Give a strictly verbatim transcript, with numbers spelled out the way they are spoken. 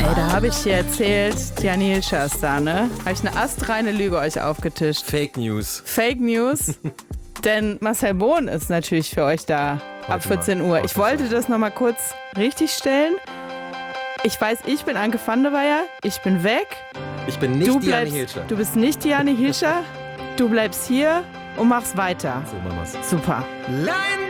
Hey, da habe ich dir erzählt, Janni Hilscher ist da, ne? Habe ich eine astreine Lüge euch aufgetischt. Fake News. Fake News. Denn Marcel Bohn ist natürlich für euch da Heute ab vierzehn Uhr. Ich wollte das nochmal kurz richtig stellen. Ich weiß, ich bin Anke van der Weyer. Ich bin weg. Ich bin nicht Du die Janni bleibst, Hilscher. du bist nicht die Janni Hilscher. Du bleibst hier und machst weiter. So, Mamas. Super. Nein!